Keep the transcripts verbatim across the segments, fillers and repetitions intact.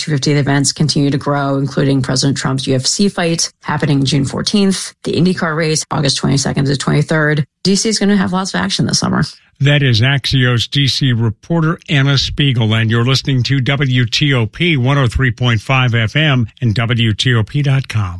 two fiftieth events continue to grow, including President Trump's U F C fight happening June fourteenth, the IndyCar race, August twenty-second to twenty-third. D C is going to have lots of action this summer. That is Axios D C reporter Anna Spiegel, and you're listening to W T O P one oh three point five F M and W T O P dot com.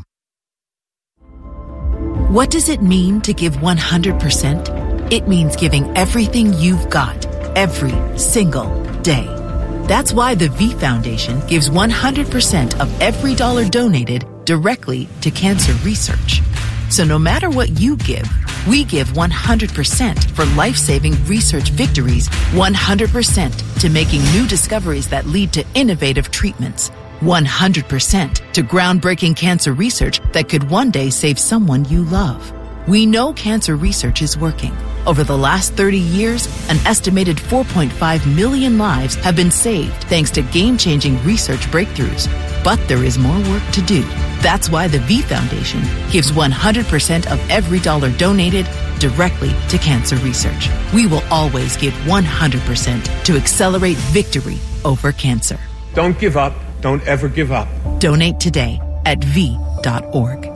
What does it mean to give one hundred percent? It means giving everything you've got, every single day. That's why the V Foundation gives one hundred percent of every dollar donated directly to cancer research. So no matter what you give, we give one hundred percent for life-saving research victories, one hundred percent to making new discoveries that lead to innovative treatments, one hundred percent to groundbreaking cancer research that could one day save someone you love. We know cancer research is working. Over the last thirty years, an estimated four point five million lives have been saved thanks to game-changing research breakthroughs. But there is more work to do. That's why the V Foundation gives one hundred percent of every dollar donated directly to cancer research. We will always give one hundred percent to accelerate victory over cancer. Don't give up. Don't ever give up. Donate today at V dot org.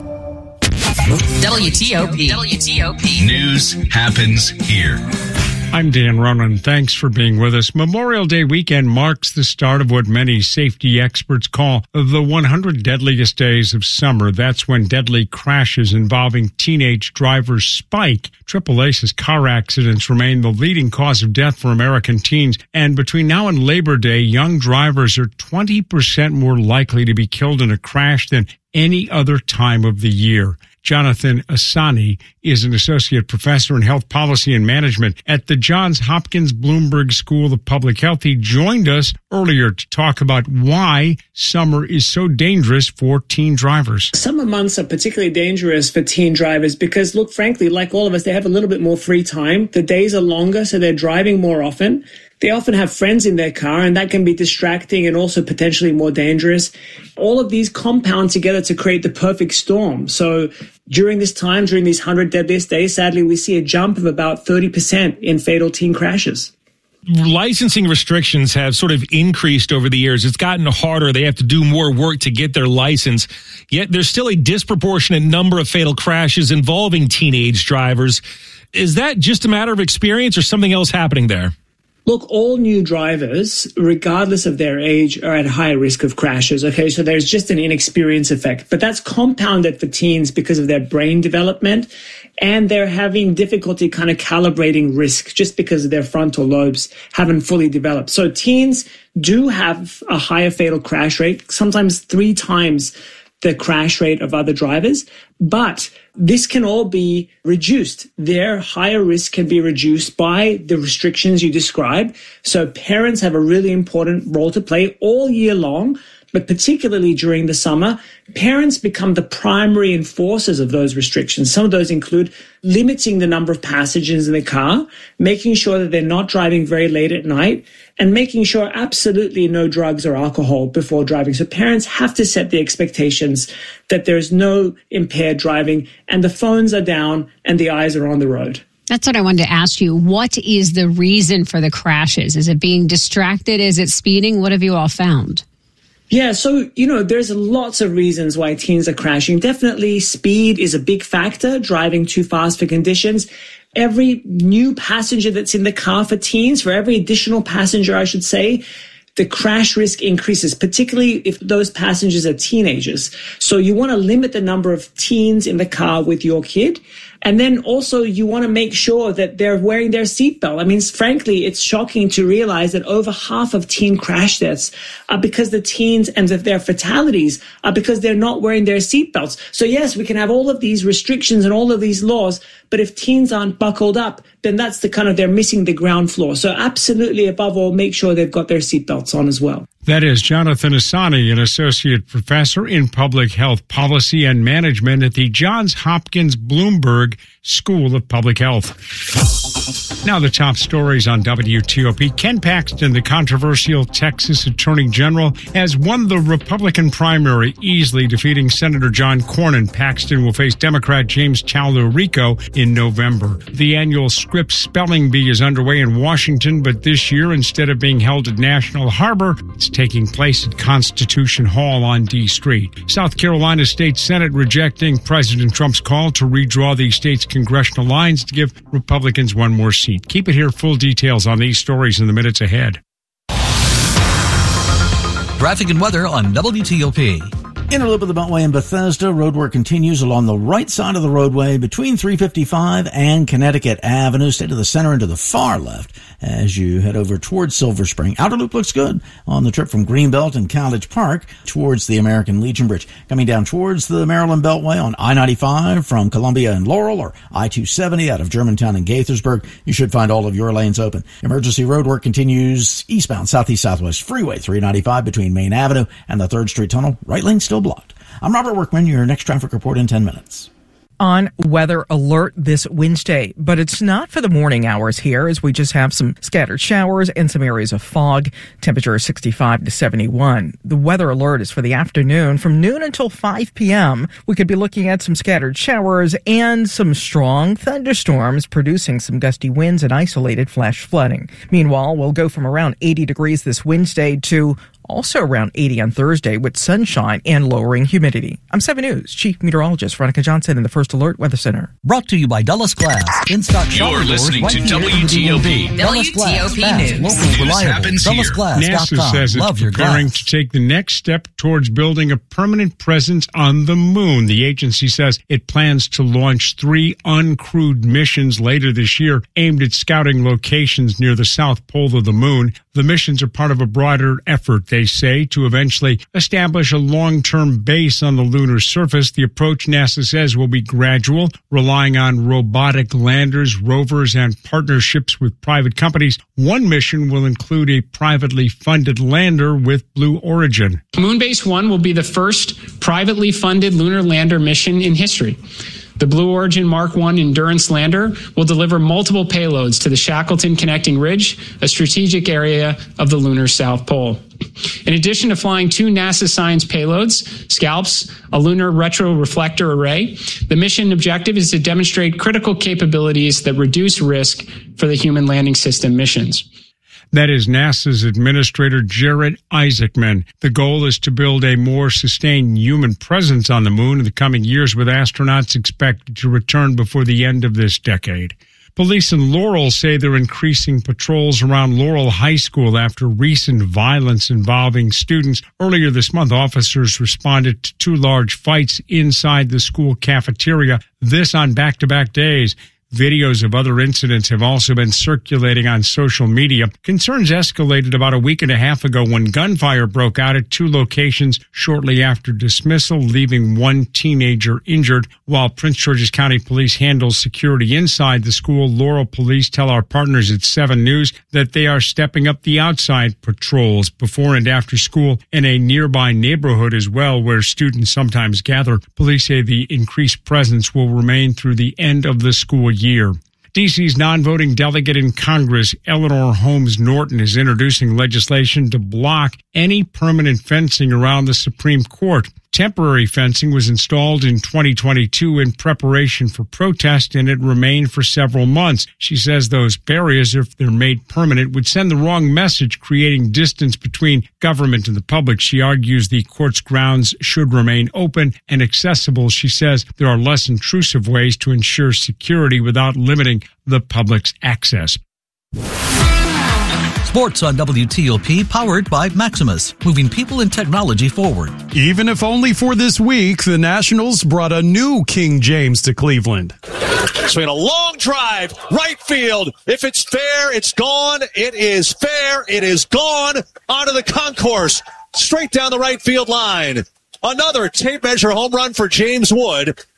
W T O P. W T O P. News happens here. I'm Dan Ronan. Thanks for being with us. Memorial Day weekend marks the start of what many safety experts call the one hundred deadliest days of summer. That's when deadly crashes involving teenage drivers spike. Triple A says car accidents remain the leading cause of death for American teens. And between now and Labor Day, young drivers are twenty percent more likely to be killed in a crash than any other time of the year. Jonathan Asani is an associate professor in health policy and management at the Johns Hopkins Bloomberg School of Public Health. He joined us earlier to talk about why summer is so dangerous for teen drivers. Summer months are particularly dangerous for teen drivers because, look, frankly, like all of us, they have a little bit more free time. The days are longer, so they're driving more often. They often have friends in their car, and that can be distracting and also potentially more dangerous. All of these compound together to create the perfect storm. So during this time, during these one hundred deadliest days, sadly, we see a jump of about thirty percent in fatal teen crashes. Licensing restrictions have sort of increased over the years. It's gotten harder. They have to do more work to get their license. Yet there's still a disproportionate number of fatal crashes involving teenage drivers. Is that just a matter of experience or something else happening there? Look, all new drivers, regardless of their age, are at higher risk of crashes. Okay, so there's just an inexperience effect, but that's compounded for teens because of their brain development, and they're having difficulty kind of calibrating risk just because their frontal lobes haven't fully developed. So teens do have a higher fatal crash rate, sometimes three times the crash rate of other drivers, but this can all be reduced. Their higher risk can be reduced by the restrictions you describe. So parents have a really important role to play all year long, but particularly during the summer. Parents become the primary enforcers of those restrictions. Some of those include limiting the number of passengers in the car, making sure that they're not driving very late at night, and making sure absolutely no drugs or alcohol before driving. So parents have to set the expectations that there's no impaired driving and the phones are down and the eyes are on the road. That's what I wanted to ask you. What is the reason for the crashes? Is it being distracted? Is it speeding? What have you all found? Yeah, so, you know, there's lots of reasons why teens are crashing. Definitely speed is a big factor, driving too fast for conditions. Every new passenger that's in the car for teens, for every additional passenger, I should say, the crash risk increases, particularly if those passengers are teenagers. So you want to limit the number of teens in the car with your kid. And then also you want to make sure that they're wearing their seatbelt. I mean, frankly, it's shocking to realize that over half of teen crash deaths are because the teens and their fatalities are because they're not wearing their seatbelts. So yes, we can have all of these restrictions and all of these laws, but if teens aren't buckled up, then that's the kind of, they're missing the ground floor. So absolutely, above all, make sure they've got their seatbelts on as well. That is Jonathan Asani, an associate professor in public health policy and management at the Johns Hopkins Bloomberg School of Public Health. Now the top stories on W T O P. Ken Paxton, the controversial Texas Attorney General, has won the Republican primary, easily defeating Senator John Cornyn. Paxton will face Democrat James Chalaurico in November. The annual Scripps Spelling Bee is underway in Washington, but this year, instead of being held at National Harbor, it's taking place at Constitution Hall on D Street. South Carolina State Senate rejecting President Trump's call to redraw the state's congressional lines to give Republicans one more seat. Keep it here. Full details on these stories in the minutes ahead. Traffic and weather on W T O P. Inner loop of the Beltway in Bethesda. Roadwork continues along the right side of the roadway between three fifty-five and Connecticut Avenue. Stay to the center and to the far left as you head over towards Silver Spring. Outer loop looks good on the trip from Greenbelt and College Park towards the American Legion Bridge. Coming down towards the Maryland Beltway on I ninety-five from Columbia and Laurel, or I two seventy out of Germantown and Gaithersburg. You should find all of your lanes open. Emergency roadwork continues eastbound Southeast Southwest Freeway three ninety-five between Main Avenue and the third Street Tunnel. Right lane still blocked. I'm Robert Workman, your next traffic report in ten minutes. On weather alert this Wednesday, but it's not for the morning hours here, as we just have some scattered showers and some areas of fog. Temperature is sixty-five to seventy-one. The weather alert is for the afternoon from noon until five p.m. We could be looking at some scattered showers and some strong thunderstorms, producing some gusty winds and isolated flash flooding. Meanwhile, we'll go from around eighty degrees this Wednesday to also around eighty on Thursday with sunshine and lowering humidity. I'm seven News Chief Meteorologist Veronica Johnson in the First Alert Weather Center. Brought to you by Dulles Glass. In stock. You're listening right to W T O P. W T O P News. Local, reliable. Dulles Glass. NASA says it's Love preparing to take the next step towards building a permanent presence on the moon. The agency says it plans to launch three uncrewed missions later this year aimed at scouting locations near the south pole of the moon. The missions are part of a broader effort, they say, to eventually establish a long-term base on the lunar surface. The approach, NASA says, will be gradual, relying on robotic landers, rovers, and partnerships with private companies. One mission will include a privately funded lander with Blue Origin. Moonbase one will be the first privately funded lunar lander mission in history. The Blue Origin Mark one Endurance lander will deliver multiple payloads to the Shackleton Connecting Ridge, a strategic area of the lunar South Pole. In addition to flying two NASA Science payloads, SCALPS, a lunar retroreflector array, the mission objective is to demonstrate critical capabilities that reduce risk for the human landing system missions. That is NASA's Administrator Jared Isaacman. The goal is to build a more sustained human presence on the moon in the coming years, with astronauts expected to return before the end of this decade. Police in Laurel say they're increasing patrols around Laurel High School after recent violence involving students. Earlier this month, officers responded to two large fights inside the school cafeteria, this on back-to-back days. Videos of other incidents have also been circulating on social media. Concerns escalated about a week and a half ago when gunfire broke out at two locations shortly after dismissal, leaving one teenager injured. While Prince George's County Police handles security inside the school, Laurel Police tell our partners at seven News that they are stepping up the outside patrols before and after school in a nearby neighborhood as well, where students sometimes gather. Police say the increased presence will remain through the end of the school year. year. D C's non-voting delegate in Congress, Eleanor Holmes Norton, is introducing legislation to block any permanent fencing around the Supreme Court. Temporary fencing was installed in twenty twenty-two in preparation for protest, and it remained for several months. She says those barriers, if they're made permanent, would send the wrong message, creating distance between government and the public. She argues the court's grounds should remain open and accessible. She says there are less intrusive ways to ensure security without limiting the public's access. Sports on W T O P, powered by Maximus, moving people and technology forward. Even if only for this week, the Nationals brought a new King James to Cleveland. Swing a long drive, right field. If it's fair, it's gone. It is fair. It is gone. Onto the concourse, straight down the right field line. Another tape measure home run for James Wood.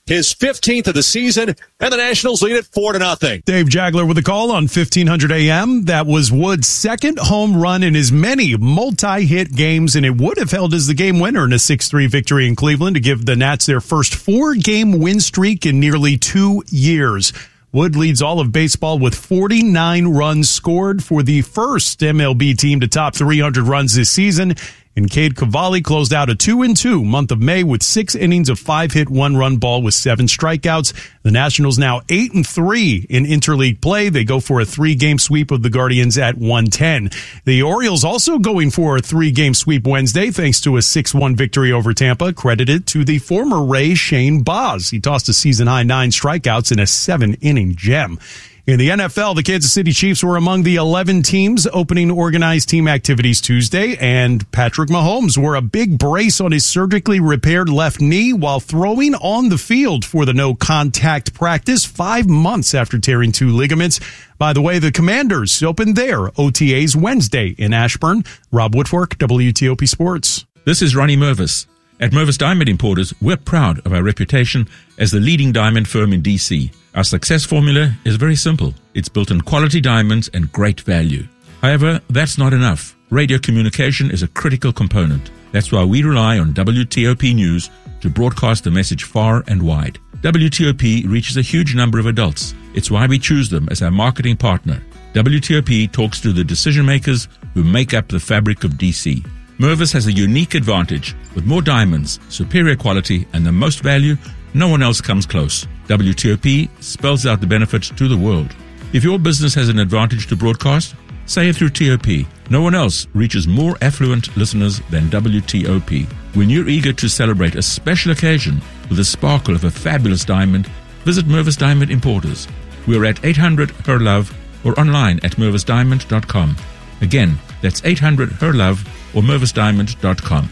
his fifteenth of the season, and the Nationals lead it four to nothing. Dave Jagler with a call on fifteen hundred A M. That was Wood's second home run in his many multi-hit games, and it would have held as the game winner in a six three victory in Cleveland to give the Nats their first four-game win streak in nearly two years. Wood leads all of baseball with forty-nine runs scored for the first M L B team to top three hundred runs this season. And Cade Cavalli closed out a two and two month of May with six innings of five-hit, one-run ball with seven strikeouts. The Nationals now eight and three in interleague play. They go for a three-game sweep of the Guardians at one ten. The Orioles also going for a three-game sweep Wednesday thanks to a six one victory over Tampa, credited to the former Ray Shane Baz. He tossed a season-high nine strikeouts in a seven-inning gem. In the N F L, the Kansas City Chiefs were among the eleven teams opening organized team activities Tuesday, and Patrick Mahomes wore a big brace on his surgically repaired left knee while throwing on the field for the no-contact practice five months after tearing two ligaments. By the way, the Commanders opened their O T As Wednesday in Ashburn. Rob Woodfork, W T O P Sports. This is Ronnie Mervis. At Mervis Diamond Importers, we're proud of our reputation as the leading diamond firm in D C. Our success formula is very simple. It's built on quality diamonds and great value. However, that's not enough. Radio communication is a critical component. That's why we rely on W T O P News to broadcast the message far and wide. W T O P reaches a huge number of adults. It's why we choose them as our marketing partner. W T O P talks to the decision makers who make up the fabric of D C. Mervis has a unique advantage. With more diamonds, superior quality, and the most value, no one else comes close. W T O P spells out the benefits to the world. If your business has an advantage to broadcast, say it through T O P. No one else reaches more affluent listeners than W T O P. When you're eager to celebrate a special occasion with the sparkle of a fabulous diamond, visit Mervis Diamond Importers. We're at eight hundred Her Love or online at mervis diamond dot com. Again, that's eight hundred Her Love or mervis diamond dot com.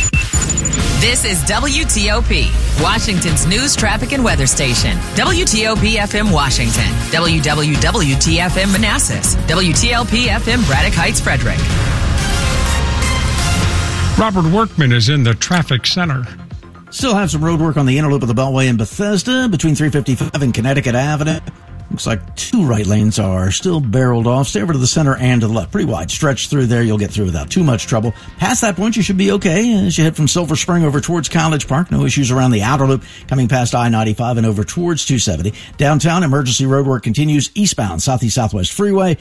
This is W T O P, Washington's news, traffic, and weather station. W T O P F M Washington, W W W T F M Manassas, W T L P F M Braddock Heights, Frederick. Robert Workman is in the traffic center. Still have some road work on the inner loop of the Beltway in Bethesda between three fifty-five and Connecticut Avenue. Looks like two right lanes are still barreled off. Stay over to the center and to the left. Pretty wide stretch through there. You'll get through without too much trouble. Past that point, you should be okay as you head from Silver Spring over towards College Park. No issues around the outer loop coming past I ninety-five and over towards two seventy. Downtown, emergency road work continues eastbound Southeast Southwest Freeway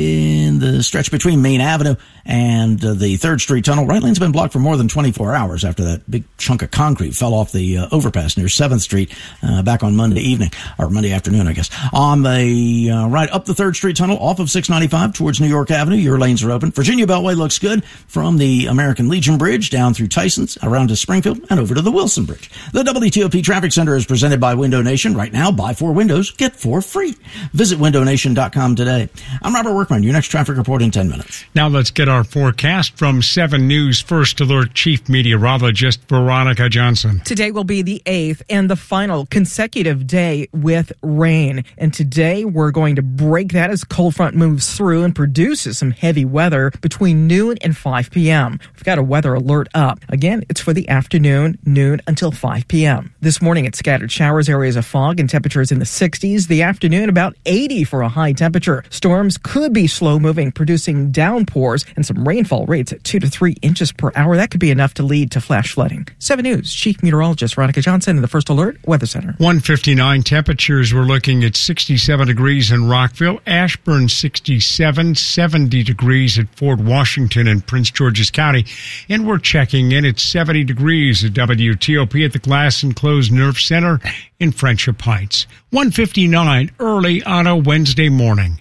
in the stretch between Main Avenue and uh, the third Street Tunnel. Right lane's been blocked for more than twenty-four hours after that big chunk of concrete fell off the uh, overpass near seventh Street uh, back on Monday evening, or Monday afternoon, I guess. On the uh, right up the third Street Tunnel off of six ninety-five towards New York Avenue, your lanes are open. Virginia Beltway looks good from the American Legion Bridge down through Tyson's, around to Springfield, and over to the Wilson Bridge. The W T O P Traffic Center is presented by Window Nation. Right now, buy four windows, get four free. Visit window nation dot com today. I'm Robert Workman. Your next traffic report in ten minutes. Now let's get our forecast from seven News First Alert Chief Meteorologist Veronica Johnson. Today will be the eighth and the final consecutive day with rain. And today we're going to break that as cold front moves through and produces some heavy weather between noon and five p.m. We've got a weather alert up. Again, it's for the afternoon, noon until five p.m. This morning it's scattered showers, areas of fog, and temperatures in the sixties. The afternoon about eighty for a high temperature. Storms could be slow moving, producing downpours and some rainfall rates at two to three inches per hour. That could be enough to lead to flash flooding. seven News Chief Meteorologist Veronica Johnson in the First Alert Weather Center. one fifty-nine temperatures. We're looking at sixty-seven degrees in Rockville, Ashburn sixty-seven, seventy degrees at Fort Washington and Prince George's County. And we're checking in at seventy degrees at W T O P at the Glass Enclosed Nerve Center in Friendship Heights. one fifty-nine early on a Wednesday morning.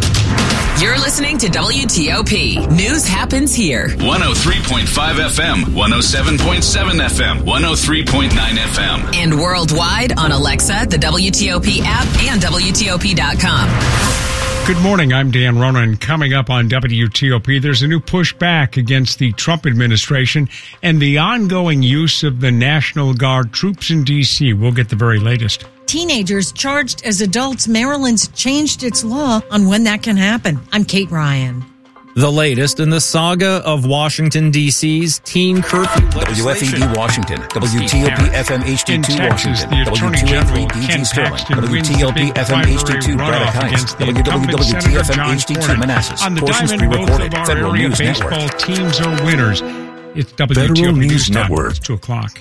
You're listening to W T O P. News happens here. one oh three point five F M, one oh seven point seven F M, one oh three point nine F M. And worldwide on Alexa, the W T O P app, and W T O P dot com. Good morning, I'm Dan Ronan. Coming up on W T O P, there's a new pushback against the Trump administration and the ongoing use of the National Guard troops in D C. We'll get the very latest. Teenagers charged as adults, Maryland's changed its law on when that can happen. I'm Kate Ryan. The latest in the saga of Washington, D C's teen curfew W F E D Washington, W T O P F M H D two Washington, W two A three D G Sterling, W T L P F M H D two Braddock Heights, W W W T F M H D two Manassas. On the Portions diamond, pre-recorded. both of our Federal area News baseball Network. teams are winners. It's W T O P Federal News News Time. Network. It's two o'clock.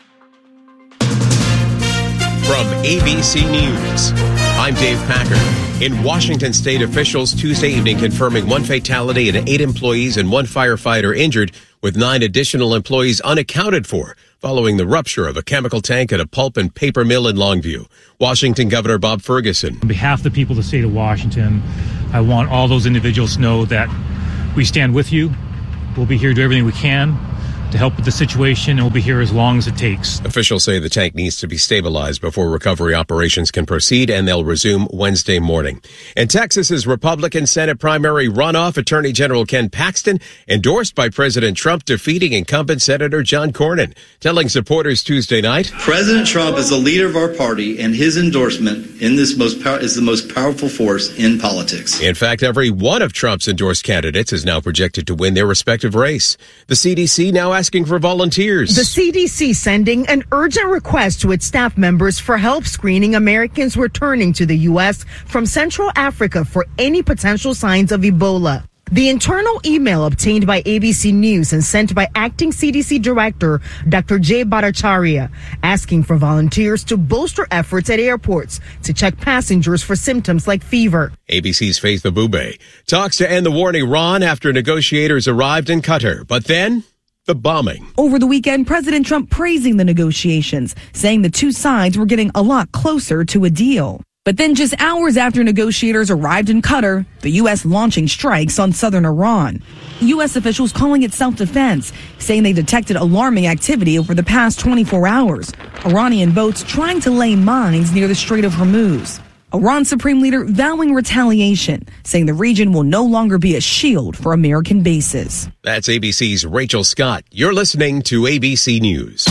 From A B C News, I'm Dave Packer. In Washington state, officials Tuesday evening confirming one fatality and eight employees and one firefighter injured, with nine additional employees unaccounted for following the rupture of a chemical tank at a pulp and paper mill in Longview. Washington Governor Bob Ferguson. On behalf of the people of the state of Washington, I want all those individuals to know that we stand with you. We'll be here to do everything we can to help with the situation, and we'll be here as long as it takes. Officials say the tank needs to be stabilized before recovery operations can proceed, and they'll resume Wednesday morning. In Texas's Republican Senate primary runoff, Attorney General Ken Paxton, endorsed by President Trump, defeating incumbent Senator John Cornyn, telling supporters Tuesday night, President Trump is the leader of our party, and his endorsement in this most pow- is the most powerful force in politics. In fact, every one of Trump's endorsed candidates is now projected to win their respective race. The C D C now asking for volunteers. The C D C sending an urgent request to its staff members for help screening Americans returning to the U S from Central Africa for any potential signs of Ebola. The internal email obtained by A B C News and sent by acting C D C Director Doctor Jay Bhattacharya, asking for volunteers to bolster efforts at airports to check passengers for symptoms like fever. A B C's Faith Abube talks to end the war in Iran after negotiators arrived in Qatar. But then, the bombing. Over the weekend, President Trump praising the negotiations, saying the two sides were getting a lot closer to a deal. But then just hours after negotiators arrived in Qatar, the U S launching strikes on southern Iran. U S officials calling it self-defense, saying they detected alarming activity over the past twenty-four hours. Iranian boats trying to lay mines near the Strait of Hormuz. Iran's supreme leader vowing retaliation, saying the region will no longer be a shield for American bases. That's A B C's Rachel Scott. You're listening to A B C News.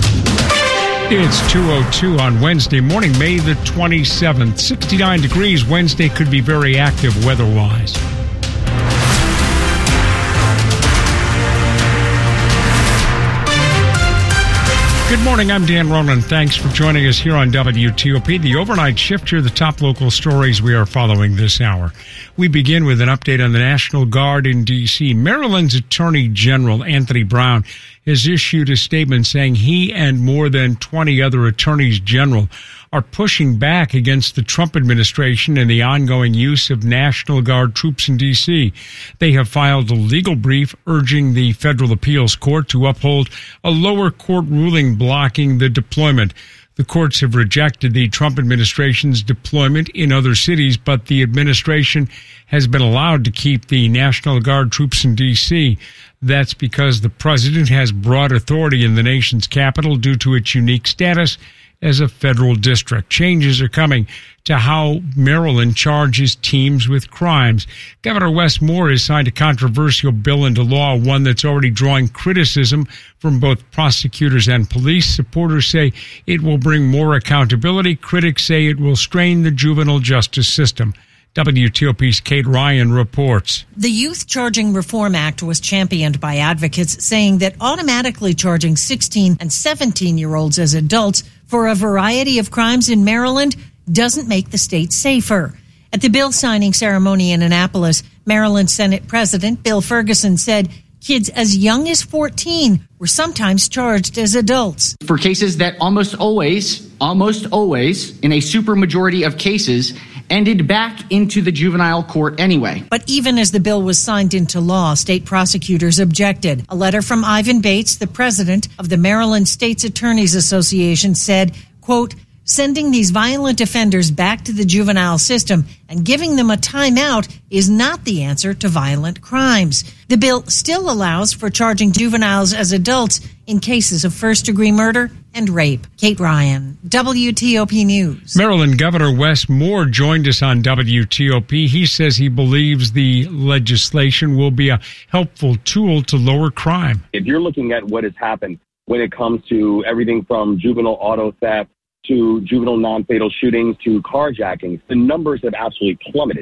It's two oh two on Wednesday morning, May the twenty-seventh. sixty-nine degrees. Wednesday could be very active weather-wise. Good morning, I'm Dan Ronan. Thanks for joining us here on W T O P. The overnight shift here, the top local stories we are following this hour. We begin with an update on the National Guard in D C. Maryland's Attorney General Anthony Brown has issued a statement saying he and more than twenty other attorneys general are pushing back against the Trump administration and the ongoing use of National Guard troops in D C. They have filed a legal brief urging the Federal Appeals Court to uphold a lower court ruling blocking the deployment. The courts have rejected the Trump administration's deployment in other cities, but the administration has been allowed to keep the National Guard troops in D C. That's because the president has broad authority in the nation's capital due to its unique status as a federal district. Changes are coming to how Maryland charges teams with crimes. Governor Wes Moore has signed a controversial bill into law, one that's already drawing criticism from both prosecutors and police. Supporters say it will bring more accountability. Critics say it will strain the juvenile justice system. W T O P's Kate Ryan reports. The Youth Charging Reform Act was championed by advocates, saying that automatically charging sixteen and seventeen-year-olds as adults for a variety of crimes in Maryland doesn't make the state safer. At the bill signing ceremony in Annapolis, Maryland Senate President Bill Ferguson said kids as young as fourteen were sometimes charged as adults. For cases that almost always, almost always, in a supermajority of cases, ended back into the juvenile court anyway. But even as the bill was signed into law, state prosecutors objected. A letter from Ivan Bates, the president of the Maryland State's Attorneys Association, said, quote, sending these violent offenders back to the juvenile system and giving them a timeout is not the answer to violent crimes. The bill still allows for charging juveniles as adults in cases of first-degree murder and rape. Kate Ryan, W T O P News. Maryland Governor Wes Moore joined us on W T O P. He says he believes the legislation will be a helpful tool to lower crime. If you're looking at what has happened when it comes to everything from juvenile auto theft to juvenile non-fatal shootings to carjackings, the numbers have absolutely plummeted.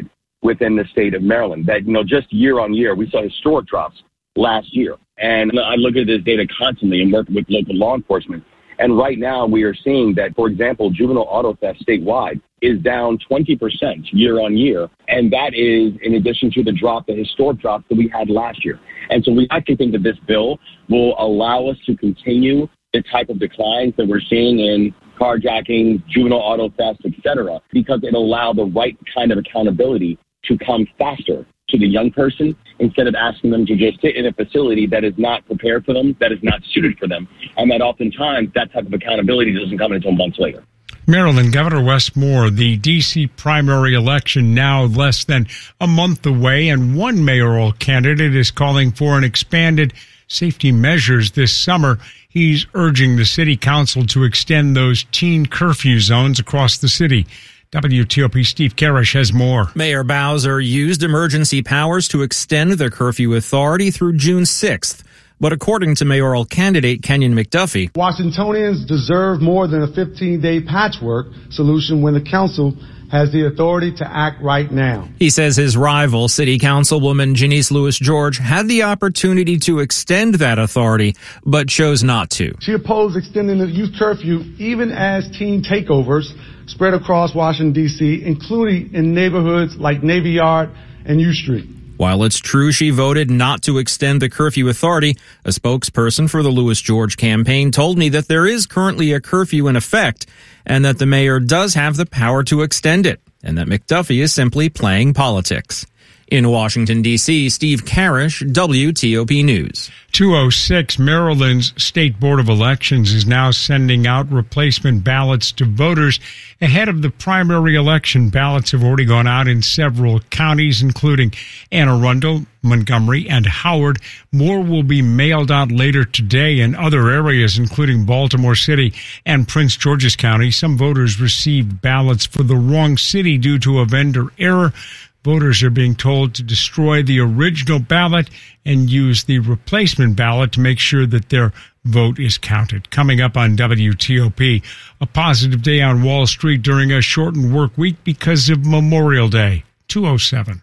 within the state of Maryland. That, you know, just year on year, we saw historic drops last year. And I look at this data constantly and work with local law enforcement. And right now we are seeing that, for example, juvenile auto theft statewide is down twenty percent year on year. And that is in addition to the drop, the historic drop that we had last year. And so we actually think that this bill will allow us to continue the type of declines that we're seeing in carjacking, juvenile auto theft, et cetera, because it'll allow the right kind of accountability to come faster to the young person instead of asking them to just sit in a facility that is not prepared for them, that is not suited for them, and that oftentimes that type of accountability doesn't come until months later. Maryland Governor Wes Moore, the D C primary election now less than a month away, and one mayoral candidate is calling for an expanded safety measures this summer. He's urging the city council to extend those teen curfew zones across the city. W T O P Steve Karish has more. Mayor Bowser used emergency powers to extend the curfew authority through June sixth. But according to mayoral candidate Kenyon McDuffie, Washingtonians deserve more than a fifteen-day patchwork solution when the council has the authority to act right now. He says his rival, City Councilwoman Janice Lewis George, had the opportunity to extend that authority, but chose not to. She opposed extending the youth curfew even as teen takeovers spread across Washington, D C, including in neighborhoods like Navy Yard and U Street. While it's true she voted not to extend the curfew authority, a spokesperson for the Lewis George campaign told me that there is currently a curfew in effect and that the mayor does have the power to extend it, and that McDuffie is simply playing politics. In Washington, D C, Steve Karish, W T O P News. two oh six, Maryland's State Board of Elections is now sending out replacement ballots to voters ahead of the primary election. Ballots have already gone out in several counties, including Anne Arundel, Montgomery, and Howard. More will be mailed out later today in other areas, including Baltimore City and Prince George's County. Some voters received ballots for the wrong city due to a vendor error. Voters are being told to destroy the original ballot and use the replacement ballot to make sure that their vote is counted. Coming up on W T O P, a positive day on Wall Street during a shortened work week because of Memorial Day. two oh seven.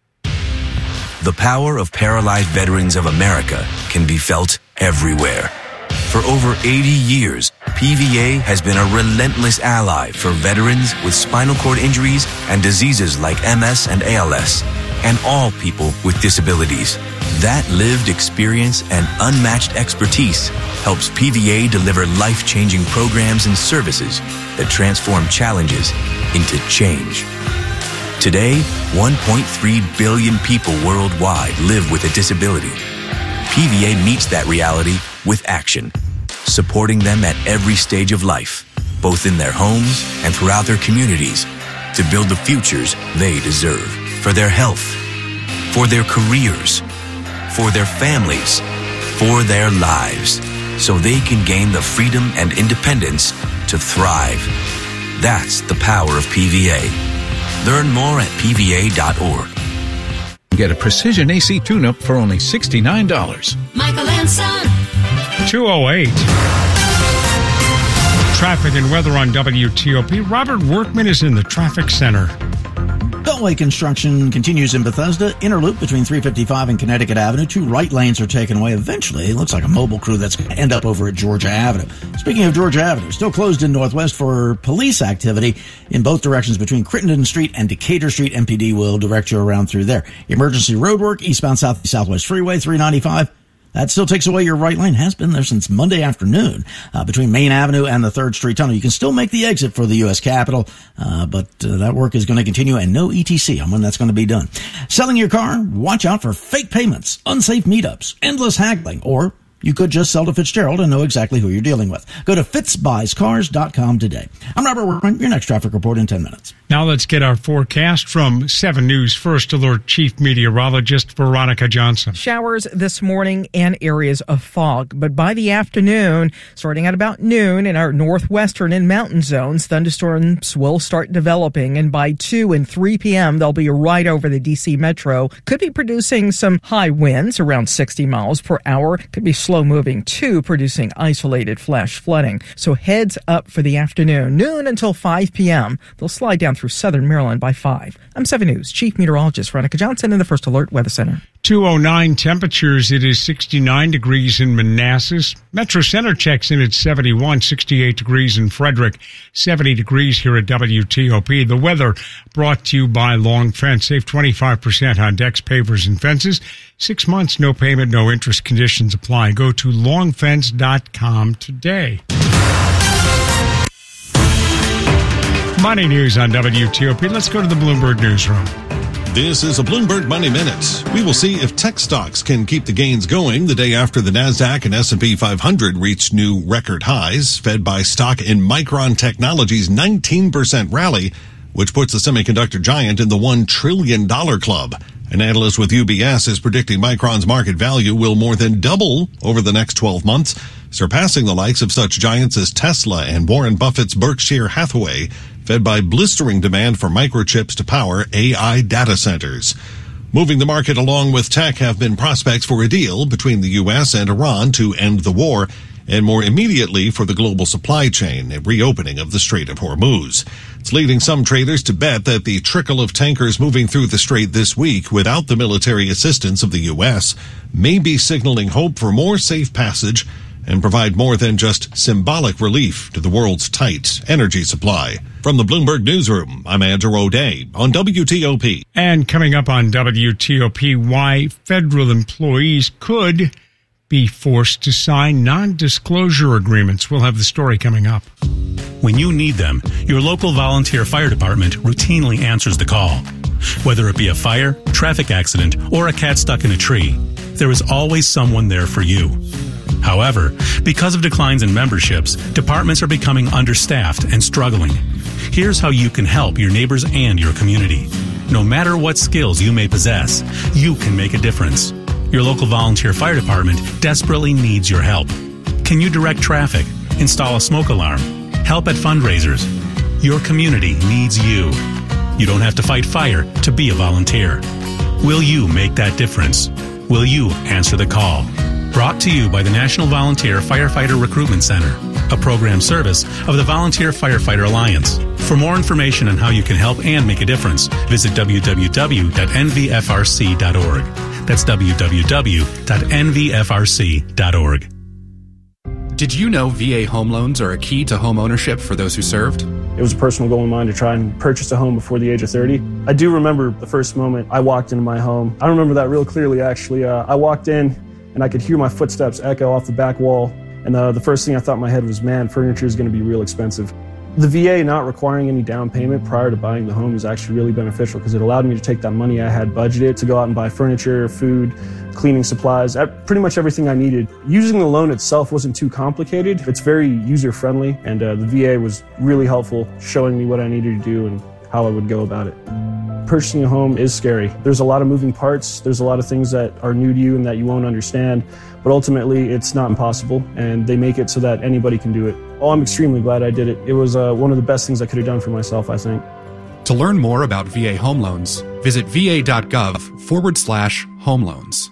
The power of paralyzed veterans of America can be felt everywhere. For over eighty years, P V A has been a relentless ally for veterans with spinal cord injuries and diseases like M S and A L S, and all people with disabilities. That lived experience and unmatched expertise helps P V A deliver life-changing programs and services that transform challenges into change. Today, one point three billion people worldwide live with a disability. P V A meets that reality with action, supporting them at every stage of life, both in their homes and throughout their communities, to build the futures they deserve for their health, for their careers, for their families, for their lives, so they can gain the freedom and independence to thrive. That's the power of P V A. Learn more at P V A dot org. Get a Precision A C tune-up for only sixty-nine dollars. Michael and Son. two oh eight. Traffic and weather on W T O P. Robert Workman is in the traffic center. Beltway construction continues in Bethesda. Inner loop between three fifty-five and Connecticut Avenue. Two right lanes are taken away. Eventually, it looks like a mobile crew that's going to end up over at Georgia Avenue. Speaking of Georgia Avenue, still closed in Northwest for police activity in both directions between Crittenden Street and Decatur Street. M P D will direct you around through there. Emergency road work, eastbound South Southwest Freeway, three ninety-five. That still takes away your right lane. Has been there since Monday afternoon uh, between Main Avenue and the third Street Tunnel. You can still make the exit for the U S Capitol, uh, but uh, that work is going to continue and no E T C on when that's going to be done. Selling your car? Watch out for fake payments, unsafe meetups, endless haggling, or you could just sell to Fitzgerald and know exactly who you're dealing with. Go to fitz buys cars dot com today. I'm Robert Workman, your next traffic report in ten minutes. Now let's get our forecast from seven News First Alert Chief Meteorologist Veronica Johnson. Showers this morning and areas of fog, but by the afternoon, starting at about noon in our northwestern and mountain zones, thunderstorms will start developing, and by two and three p.m. they'll be right over the D C metro. Could be producing some high winds around sixty miles per hour. Could be slow slow moving too, producing isolated flash flooding. So heads up for the afternoon, noon until five p.m. They'll slide down through southern Maryland by five. I'm seven News Chief Meteorologist Veronica Johnson in the First Alert Weather Center. two oh nine temperatures. It is sixty-nine degrees in Manassas. Metro Center checks in at seventy-one, sixty-eight degrees in Frederick, seventy degrees here at W T O P. The weather brought to you by Long Fence. Save twenty-five percent on decks, pavers, and fences. Six months, no payment, no interest. Conditions apply. Go to long fence dot com today. Money news on W T O P. Let's go to the Bloomberg Newsroom. This is a Bloomberg Money Minute. We will see if tech stocks can keep the gains going the day after the NASDAQ and S and P five hundred reached new record highs, fed by stock in Micron Technology's nineteen percent rally, which puts the semiconductor giant in the one trillion dollars club. An analyst with U B S is predicting Micron's market value will more than double over the next twelve months, surpassing the likes of such giants as Tesla and Warren Buffett's Berkshire Hathaway, fed by blistering demand for microchips to power A I data centers. Moving the market along with tech have been prospects for a deal between the U S and Iran to end the war, and more immediately for the global supply chain, a reopening of the Strait of Hormuz. It's leading some traders to bet that the trickle of tankers moving through the strait this week without the military assistance of the U S may be signaling hope for more safe passage and provide more than just symbolic relief to the world's tight energy supply. From the Bloomberg Newsroom, I'm Andrew O'Day on W T O P. And coming up on W T O P, why federal employees could be forced to sign non-disclosure agreements. We'll have the story coming up. When you need them, your local volunteer fire department routinely answers the call. Whether it be a fire, traffic accident, or a cat stuck in a tree, there is always someone there for you. However, because of declines in memberships, departments are becoming understaffed and struggling. Here's how you can help your neighbors and your community. No matter what skills you may possess, you can make a difference. Your local volunteer fire department desperately needs your help. Can you direct traffic, install a smoke alarm, help at fundraisers? Your community needs you. You don't have to fight fire to be a volunteer. Will you make that difference? Will you answer the call? Brought to you by the National Volunteer Firefighter Recruitment Center, a program service of the Volunteer Firefighter Alliance. For more information on how you can help and make a difference, visit w w w dot n v f r c dot org. That's w w w dot n v f r c dot org. Did you know V A home loans are a key to home ownership for those who served? It was a personal goal of mine to try and purchase a home before the age of thirty. I do remember the first moment I walked into my home. I remember that real clearly, actually. Uh, I walked in and I could hear my footsteps echo off the back wall. And uh, the first thing I thought in my head was, man, furniture is going to be real expensive. The V A not requiring any down payment prior to buying the home was actually really beneficial because it allowed me to take that money I had budgeted to go out and buy furniture, food, cleaning supplies, pretty much everything I needed. Using the loan itself wasn't too complicated. It's very user-friendly, and uh, the V A was really helpful, showing me what I needed to do and how I would go about it. Purchasing a home is scary. There's a lot of moving parts. There's a lot of things that are new to you and that you won't understand, but ultimately it's not impossible, and they make it so that anybody can do it. Oh, I'm extremely glad I did it. It was uh, one of the best things I could have done for myself, I think. To learn more about V A home loans, visit va.gov forward slash home loans.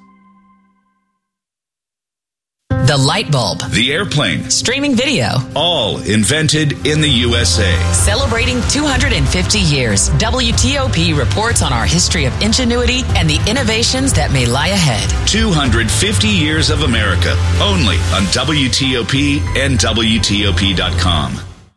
The light bulb. The airplane. Streaming video. All invented in the U S A. Celebrating two hundred fifty years, W T O P reports on our history of ingenuity and the innovations that may lie ahead. two hundred fifty years of America. Only on W T O P and W T O P dot com.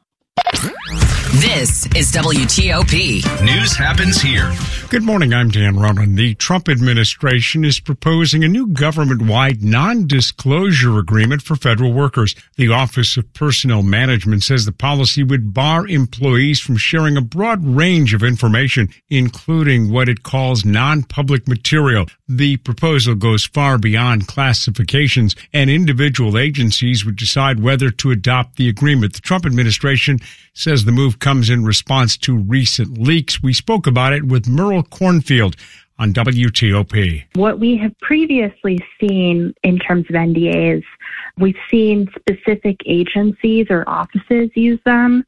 This is W T O P. News happens here. Good morning, I'm Dan Ronan. The Trump administration is proposing a new government-wide non-disclosure agreement for federal workers. The Office of Personnel Management says the policy would bar employees from sharing a broad range of information, including what it calls non-public material. The proposal goes far beyond classifications, and individual agencies would decide whether to adopt the agreement. The Trump administration says the move comes in response to recent leaks. We spoke about it with Merle Cornfield on W T O P. What we have previously seen in terms of N D As, we've seen specific agencies or offices use them.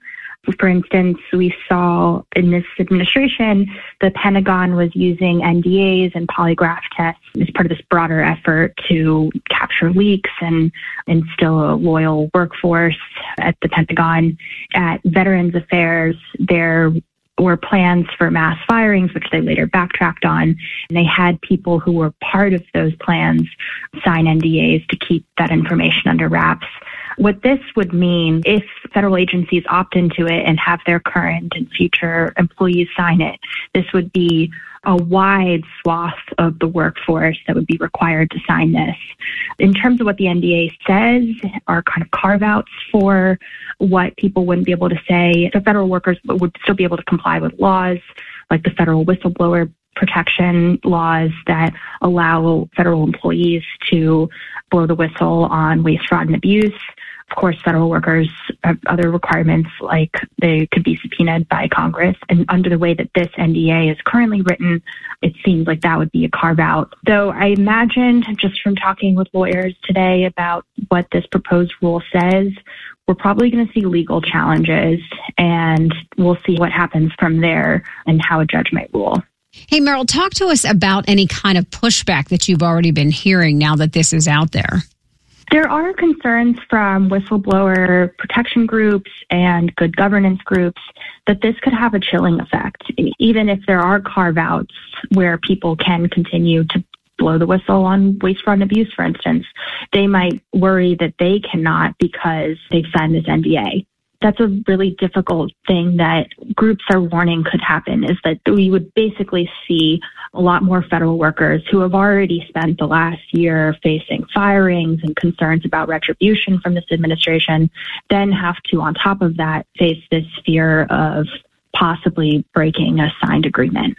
For instance, we saw in this administration, the Pentagon was using N D As and polygraph tests as part of this broader effort to capture leaks and instill a loyal workforce at the Pentagon. At Veterans Affairs, there were plans for mass firings, which they later backtracked on. And they had people who were part of those plans sign N D As to keep that information under wraps. What this would mean if federal agencies opt into it and have their current and future employees sign it, this would be a wide swath of the workforce that would be required to sign this. In terms of what the N D A says are kind of carve-outs for what people wouldn't be able to say. The federal workers would still be able to comply with laws like the federal whistleblower protection laws that allow federal employees to blow the whistle on waste, fraud, and abuse. Of course, federal workers have other requirements, like they could be subpoenaed by Congress. And under the way that this N D A is currently written, it seems like that would be a carve-out. Though I imagine, just from talking with lawyers today about what this proposed rule says, we're probably going to see legal challenges, and we'll see what happens from there and how a judge might rule. Hey, Meryl, talk to us about any kind of pushback that you've already been hearing now that this is out there. There are concerns from whistleblower protection groups and good governance groups that this could have a chilling effect. Even if there are carve-outs where people can continue to blow the whistle on waste, fraud, and abuse, for instance, they might worry that they cannot because they've signed this N D A. That's a really difficult thing that groups are warning could happen, is that we would basically see a lot more federal workers who have already spent the last year facing firings and concerns about retribution from this administration, then have to, on top of that, face this fear of possibly breaking a signed agreement.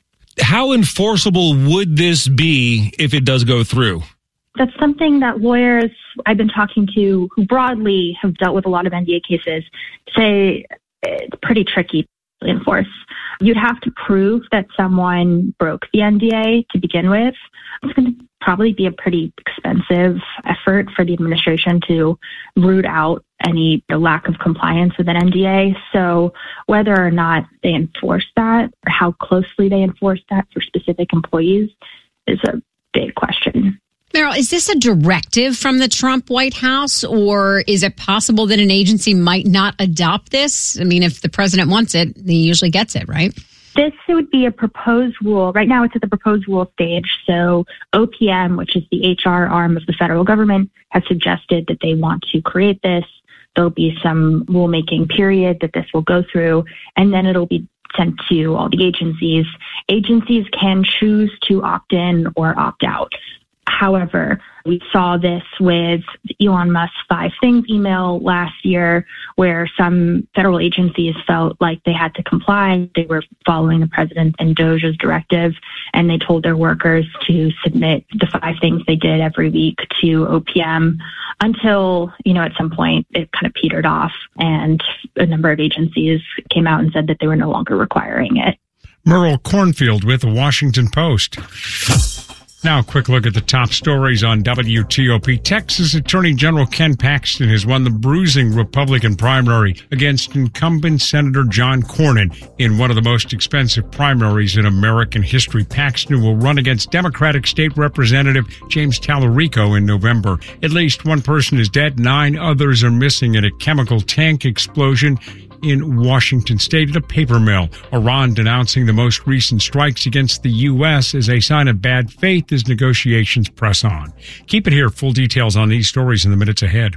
How enforceable would this be if it does go through? That's something that lawyers I've been talking to who broadly have dealt with a lot of N D A cases say it's pretty tricky to enforce. You'd have to prove that someone broke the N D A to begin with. It's going to probably be a pretty expensive effort for the administration to root out any lack of compliance with an N D A. So whether or not they enforce that or how closely they enforce that for specific employees is a big question. Meryl, is this a directive from the Trump White House, or is it possible that an agency might not adopt this? I mean, if the president wants it, he usually gets it, right? This would be a proposed rule. Right now it's at the proposed rule stage. So O P M, which is the H R arm of the federal government, has suggested that they want to create this. There'll be some rulemaking period that this will go through, and then it'll be sent to all the agencies. Agencies can choose to opt in or opt out. However, we saw this with Elon Musk's Five Things email last year, where some federal agencies felt like they had to comply. They were following the president and Doge's directive, and they told their workers to submit the five things they did every week to O P M until, you know, at some point it kind of petered off, and a number of agencies came out and said that they were no longer requiring it. Merle Cornfield with the Washington Post. Now, a quick look at the top stories on W T O P. Texas Attorney General Ken Paxton has won the bruising Republican primary against incumbent Senator John Cornyn in one of the most expensive primaries in American history. Paxton will run against Democratic State Representative James Tallarico in November. At least one person is dead, nine others are missing in a chemical tank explosion in Washington state at a paper mill. Iran denouncing the most recent strikes against the U S as a sign of bad faith as negotiations press on. Keep it here. Full details on these stories in the minutes ahead.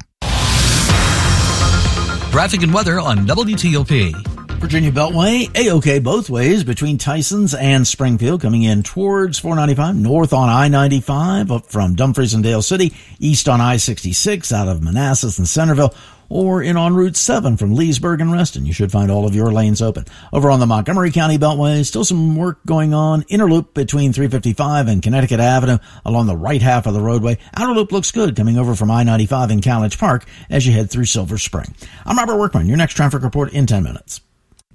Traffic and weather on W T O P. Virginia Beltway, A-OK both ways between Tysons and Springfield, coming in towards four ninety-five, north on I ninety-five, up from Dumfries and Dale City, east on I sixty-six, out of Manassas and Centerville, or in on Route seven from Leesburg and Reston. You should find all of your lanes open. Over on the Montgomery County Beltway, still some work going on. Inner loop between three fifty-five and Connecticut Avenue along the right half of the roadway. Outer loop looks good coming over from I ninety-five in College Park as you head through Silver Spring. I'm Robert Workman. Your next traffic report in ten minutes.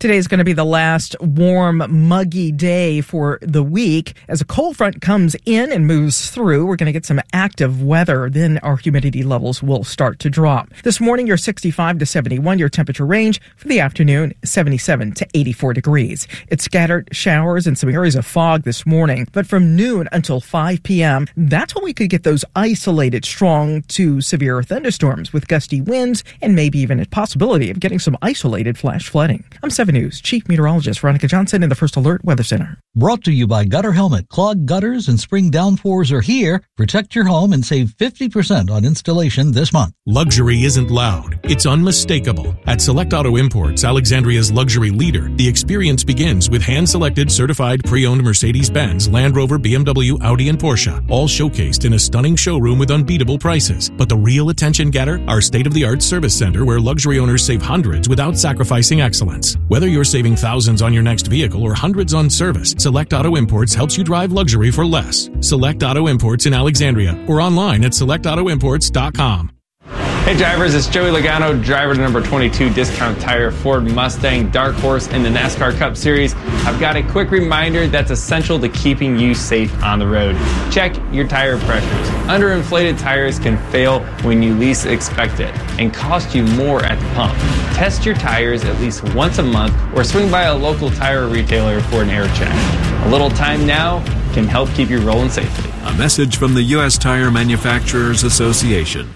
Today is going to be the last warm, muggy day for the week. As a cold front comes in and moves through, we're going to get some active weather. Then our humidity levels will start to drop. This morning, your sixty-five to seventy-one, your temperature range for the afternoon, seventy-seven to eighty-four degrees. It's scattered showers and some areas of fog this morning. But from noon until five p.m., that's when we could get those isolated strong to severe thunderstorms with gusty winds and maybe even a possibility of getting some isolated flash flooding. I'm seven News Chief Meteorologist Veronica Johnson in the First Alert Weather Center. Brought to you by Gutter Helmet. Clogged gutters and spring downpours are here. Protect your home and save fifty percent on installation this month. Luxury isn't loud. It's unmistakable. At Select Auto Imports, Alexandria's luxury leader, the experience begins with hand-selected certified pre-owned Mercedes-Benz, Land Rover, B M W, Audi, and Porsche, all showcased in a stunning showroom with unbeatable prices. But the real attention getter? Our state-of-the-art service center where luxury owners save hundreds without sacrificing excellence. Whether you're saving thousands on your next vehicle or hundreds on service, Select Auto Imports helps you drive luxury for less. Select Auto Imports in Alexandria or online at select auto imports dot com. Hey drivers, it's Joey Logano, driver to number twenty-two Discount Tire Ford Mustang Dark Horse in the NASCAR Cup Series. I've got a quick reminder that's essential to keeping you safe on the road. Check your tire pressures. Underinflated tires can fail when you least expect it and cost you more at the pump. Test your tires at least once a month or swing by a local tire retailer for an air check. A little time now can help keep you rolling safely. A message from the U S Tire Manufacturers Association.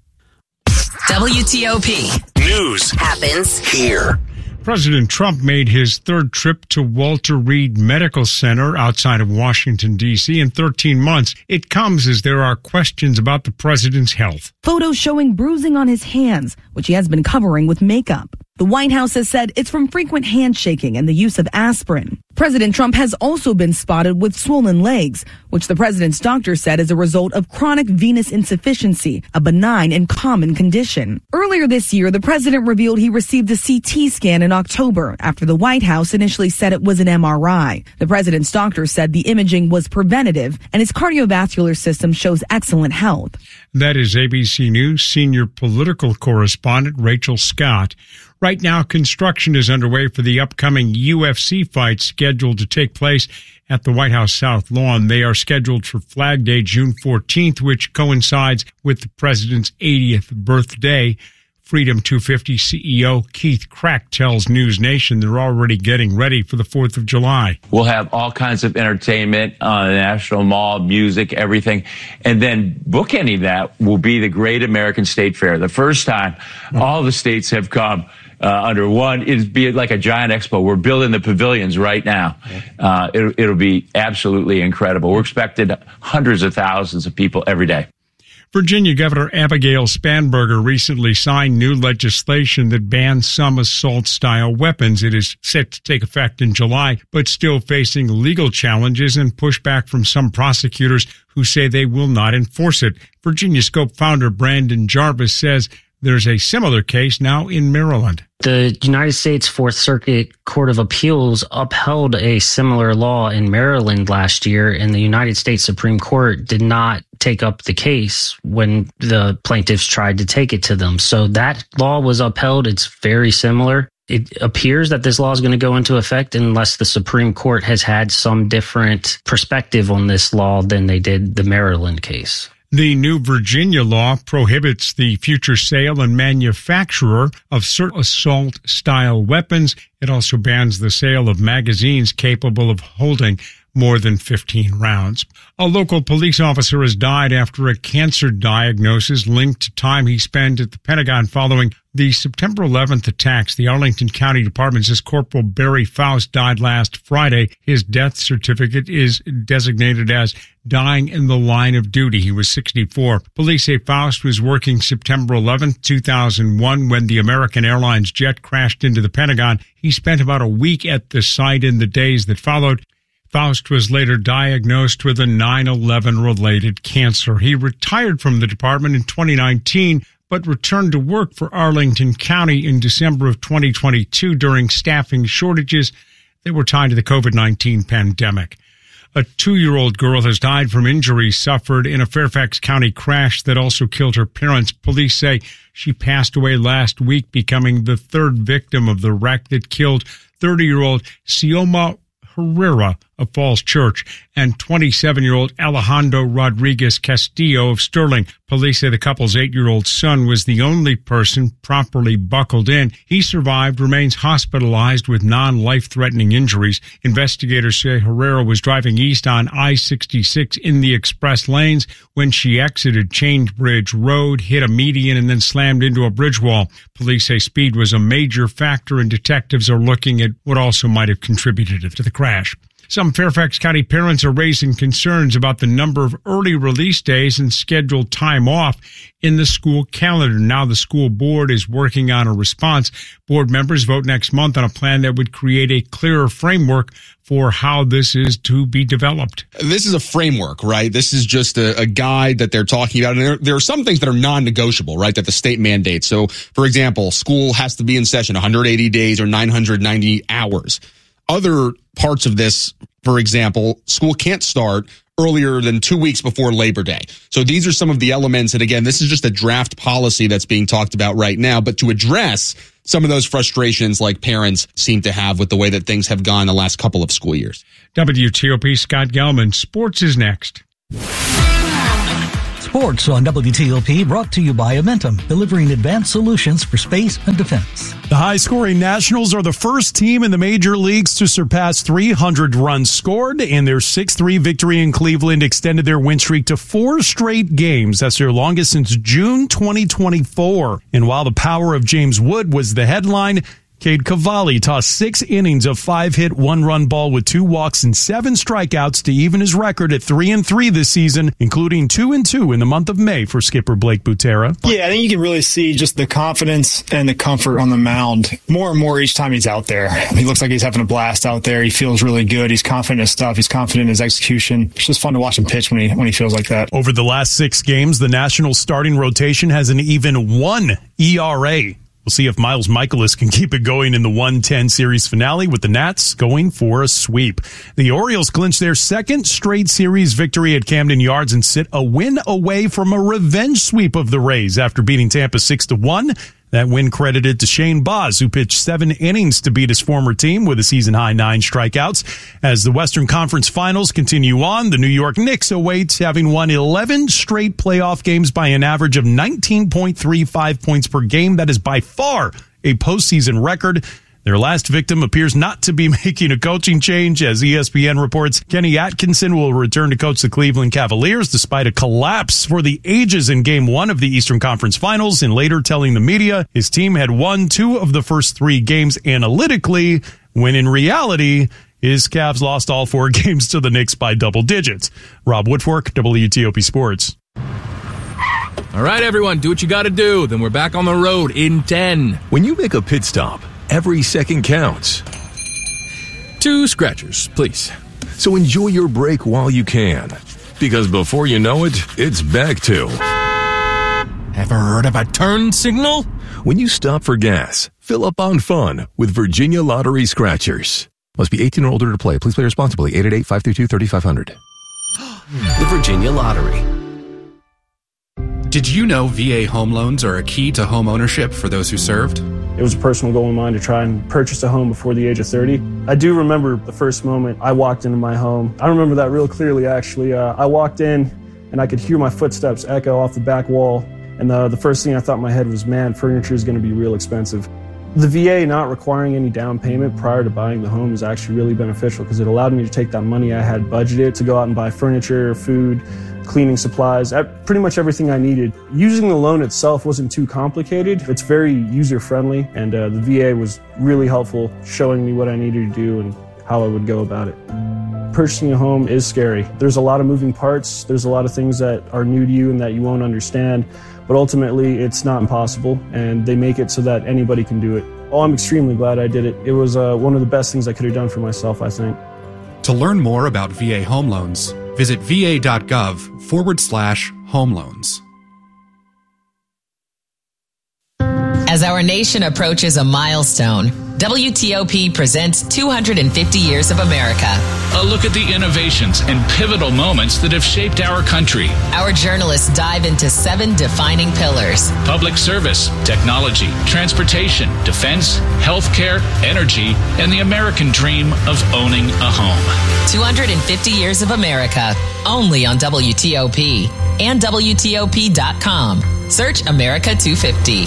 W T O P News happens here. President Trump made his third trip to Walter Reed Medical Center outside of Washington, D C in thirteen months. It comes as there are questions about the president's health. Photos showing bruising on his hands, which he has been covering with makeup. The White House has said it's from frequent handshaking and the use of aspirin. President Trump has also been spotted with swollen legs, which the president's doctor said is a result of chronic venous insufficiency, a benign and common condition. Earlier this year, the president revealed he received a C T scan in October after the White House initially said it was an M R I. The president's doctor said the imaging was preventative and his cardiovascular system shows excellent health. That is A B C News senior political correspondent Rachel Scott. Right now, construction is underway for the upcoming U F C fight scheduled to take place at the White House South Lawn. They are scheduled for Flag Day, June fourteenth, which coincides with the president's eightieth birthday. Freedom two fifty C E O Keith Crack tells News Nation they're already getting ready for the fourth of July. We'll have all kinds of entertainment on the National Mall, music, everything. And then bookending that will be the Great American State Fair. The first time all the states have come Uh, under one, it'd be like a giant expo. We're building the pavilions right now. Uh, it, it'll be absolutely incredible. We're expecting hundreds of thousands of people every day. Virginia Governor Abigail Spanberger recently signed new legislation that bans some assault-style weapons. It is set to take effect in July, but still facing legal challenges and pushback from some prosecutors who say they will not enforce it. Virginia Scope founder Brandon Jarvis says there's a similar case now in Maryland. The United States Fourth Circuit Court of Appeals upheld a similar law in Maryland last year, and the United States Supreme Court did not take up the case when the plaintiffs tried to take it to them. So that law was upheld. It's very similar. It appears that this law is going to go into effect unless the Supreme Court has had some different perspective on this law than they did the Maryland case. The new Virginia law prohibits the future sale and manufacture of certain assault-style weapons. It also bans the sale of magazines capable of holding more than fifteen rounds. A local police officer has died after a cancer diagnosis linked to time he spent at the Pentagon following the September eleventh attacks. The Arlington County Department says Corporal Barry Faust died last Friday. His death certificate is designated as dying in the line of duty. He was sixty-four. Police say Faust was working September eleventh, two thousand one, when the American Airlines jet crashed into the Pentagon. He spent about a week at the site in the days that followed. Faust was later diagnosed with a nine eleven related cancer. He retired from the department in twenty nineteen, but returned to work for Arlington County in December of twenty twenty-two during staffing shortages that were tied to the COVID nineteen pandemic. A two-year-old girl has died from injuries suffered in a Fairfax County crash that also killed her parents. Police say she passed away last week, becoming the third victim of the wreck that killed thirty-year-old Xioma Herrera of Falls Church and twenty-seven-year-old Alejandro Rodriguez Castillo of Sterling. Police say the couple's eight-year-old son was the only person properly buckled in. He survived, remains hospitalized with non-life-threatening injuries. Investigators say Herrera was driving east on I sixty-six in the express lanes when she exited Chainbridge Road, hit a median, and then slammed into a bridge wall. Police say speed was a major factor, and detectives are looking at what also might have contributed to the crash. Some Fairfax County parents are raising concerns about the number of early release days and scheduled time off in the school calendar. Now the school board is working on a response. Board members vote next month on a plan that would create a clearer framework for how this is to be developed. This is a framework, right? This is just a, a guide that they're talking about. And there, there are some things that are non-negotiable, right, that the state mandates. So, for example, school has to be in session one hundred eighty days or nine hundred ninety hours. Other parts of this, for example, school can't start earlier than two weeks before Labor Day. So these are some of the elements. And again, this is just a draft policy that's being talked about right now. But to address some of those frustrations like parents seem to have with the way that things have gone the last couple of school years. W T O P Scott Gelman. Sports is next. Sports on W T O P brought to you by Amentum, delivering advanced solutions for space and defense. The high-scoring Nationals are the first team in the major leagues to surpass three hundred runs scored, and their six three victory in Cleveland extended their win streak to four straight games. That's their longest since June twenty twenty-four. And while the power of James Wood was the headline, Cade Cavalli tossed six innings of five-hit, one-run ball with two walks and seven strikeouts to even his record at three and three this season, including two and two in the month of May for skipper Blake Butera. Yeah, I think you can really see just the confidence and the comfort on the mound more and more each time he's out there. He looks like he's having a blast out there. He feels really good. He's confident in his stuff. He's confident in his execution. It's just fun to watch him pitch when he when he feels like that. Over the last six games, the Nationals starting rotation has an even one E R A. We'll see if Miles Michaelis can keep it going in the one ten series finale with the Nats going for a sweep. The Orioles clinch their second straight series victory at Camden Yards and sit a win away from a revenge sweep of the Rays after beating Tampa six to one. That win credited to Shane Baz, who pitched seven innings to beat his former team with a season-high nine strikeouts. As the Western Conference Finals continue on, the New York Knicks await having won eleven straight playoff games by an average of nineteen point three five points per game. That is by far a postseason record. Their last victim appears not to be making a coaching change, as E S P N reports Kenny Atkinson will return to coach the Cleveland Cavaliers despite a collapse for the ages in Game one of the Eastern Conference Finals, and later telling the media his team had won two of the first three games analytically, when in reality, his Cavs lost all four games to the Knicks by double digits. Rob Woodfork, W T O P Sports. All right, everyone, do what you got to do. Then we're back on the road in ten. When you make a pit stop, every second counts. Two scratchers, please. So enjoy your break while you can. Because before you know it, it's back to... Ever heard of a turn signal? When you stop for gas, fill up on fun with Virginia Lottery Scratchers. Must be eighteen or older to play. Please play responsibly. eight eight eight, five three two, three five zero zero. The Virginia Lottery. Did you know V A home loans are a key to home ownership for those who served? It was a personal goal of mine to try and purchase a home before the age of thirty. I do remember the first moment I walked into my home. I remember that real clearly, actually. Uh, I walked in, and I could hear my footsteps echo off the back wall. And the, the first thing I thought in my head was, man, furniture is going to be real expensive. The V A not requiring any down payment prior to buying the home is actually really beneficial because it allowed me to take that money I had budgeted to go out and buy furniture, food, cleaning supplies, pretty much everything I needed. Using the loan itself wasn't too complicated. It's very user-friendly, and uh, the V A was really helpful showing me what I needed to do and how I would go about it. Purchasing a home is scary. There's a lot of moving parts. There's a lot of things that are new to you and that you won't understand, but ultimately it's not impossible, and they make it so that anybody can do it. Oh, I'm extremely glad I did it. It was uh, one of the best things I could have done for myself, I think. To learn more about V A home loans, visit va.gov forward slash home loans. As our nation approaches a milestone, W T O P presents two hundred fifty Years of America. A look at the innovations and pivotal moments that have shaped our country. Our journalists dive into seven defining pillars: public service, technology, transportation, defense, healthcare, energy, and the American dream of owning a home. two hundred fifty Years of America, only on W T O P and W T O P dot com. Search America two fifty.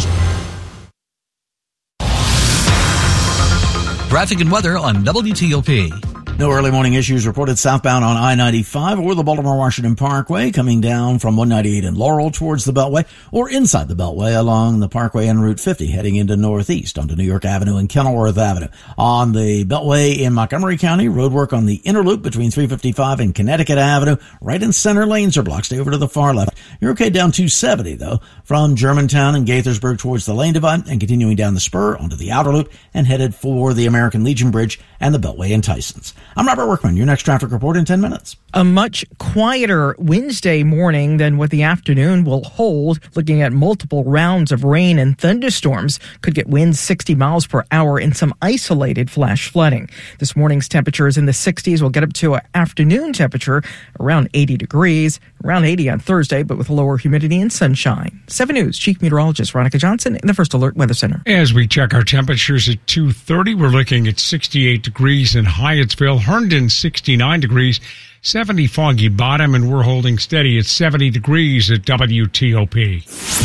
Traffic and weather on W T O P. No early morning issues reported southbound on I ninety-five or the Baltimore-Washington Parkway, coming down from one ninety-eight in Laurel towards the Beltway, or inside the Beltway along the Parkway and Route fifty, heading into northeast onto New York Avenue and Kenilworth Avenue. On the Beltway in Montgomery County, roadwork on the inner loop between three fifty-five and Connecticut Avenue. Right and center lanes are blocked. Stay over to the far left. You're okay down two seventy, though, from Germantown and Gaithersburg towards the lane divide, and continuing down the spur onto the outer loop and headed for the American Legion Bridge and the Beltway in Tysons. I'm Robert Workman. Your next traffic report in ten minutes. A much quieter Wednesday morning than what the afternoon will hold. Looking at multiple rounds of rain and thunderstorms. Could get winds sixty miles per hour and some isolated flash flooding. This morning's temperature is in the sixties. We'll get up to an afternoon temperature around eighty degrees. Around eighty on Thursday, but with lower humidity and sunshine. seven News Chief Meteorologist Veronica Johnson in the First Alert Weather Center. As we check our temperatures at two thirty, we're looking at sixty-eight degrees in Hyattsville, Herndon sixty-nine degrees, seventy Foggy Bottom, and we're holding steady at seventy degrees at W T O P.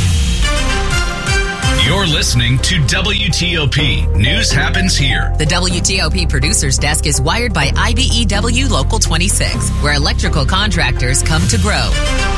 You're listening to W T O P. News happens here. The W T O P Producers Desk is wired by I B E W Local twenty-six, where electrical contractors come to grow.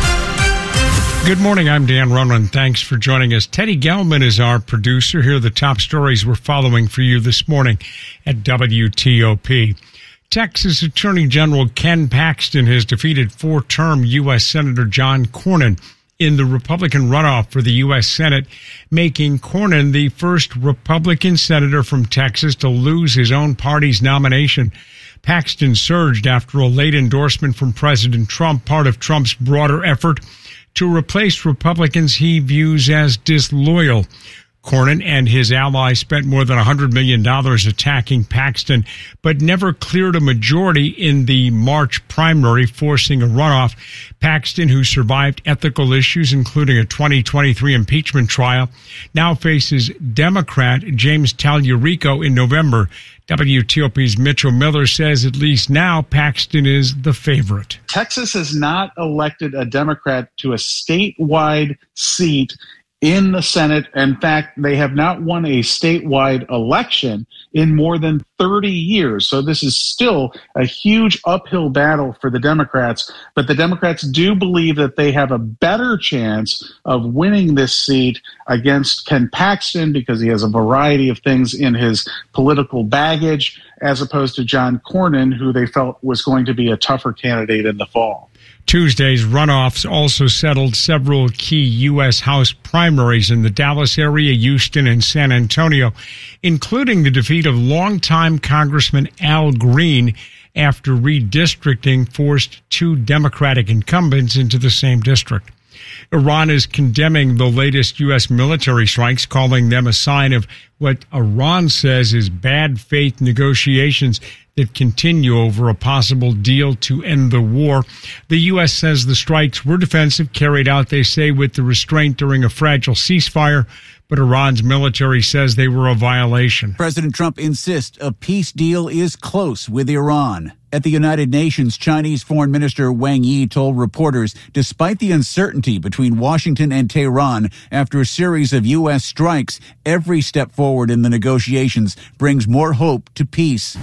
Good morning, I'm Dan Runman. Thanks for joining us. Teddy Gelman is our producer. Here are the top stories we're following for you this morning at W T O P. Texas Attorney General Ken Paxton has defeated four-term U S Senator John Cornyn in the Republican runoff for the U S Senate, making Cornyn the first Republican senator from Texas to lose his own party's nomination. Paxton surged after a late endorsement from President Trump, part of Trump's broader effort to replace Republicans he views as disloyal. Cornyn and his allies spent more than one hundred million dollars attacking Paxton, but never cleared a majority in the March primary, forcing a runoff. Paxton, who survived ethical issues, including a twenty twenty-three impeachment trial, now faces Democrat James Tallarico in November. W T O P's Mitchell Miller says at least now Paxton is the favorite. Texas has not elected a Democrat to a statewide seat in the Senate. In fact, they have not won a statewide election in more than thirty years. So this is still a huge uphill battle for the Democrats. But the Democrats do believe that they have a better chance of winning this seat against Ken Paxton because he has a variety of things in his political baggage, as opposed to John Cornyn, who they felt was going to be a tougher candidate in the fall. Tuesday's runoffs also settled several key U S House primaries in the Dallas area, Houston, and San Antonio, including the defeat of longtime Congressman Al Green after redistricting forced two Democratic incumbents into the same district. Iran is condemning the latest U S military strikes, calling them a sign of what Iran says is bad faith negotiations that continue over a possible deal to end the war. The U S says the strikes were defensive, carried out, they say, with the restraint during a fragile ceasefire, but Iran's military says they were a violation. President Trump insists a peace deal is close with Iran. At the United Nations, Chinese Foreign Minister Wang Yi told reporters, despite the uncertainty between Washington and Tehran after a series of U S strikes, every step forward in the negotiations brings more hope to peace.